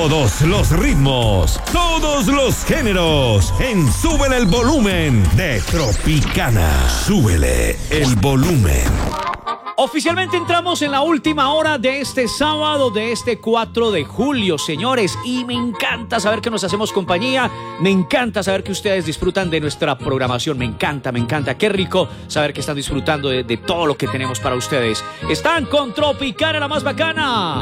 Todos los ritmos, todos los géneros, en Súbele el Volumen de Tropicana. Súbele el volumen. Oficialmente entramos en la última hora de este sábado, de este 4 de julio, señores, y me encanta saber que nos hacemos compañía, me encanta saber que ustedes disfrutan de nuestra programación, me encanta, qué rico saber que están disfrutando de todo lo que tenemos para ustedes. Están con Tropicana, la más bacana.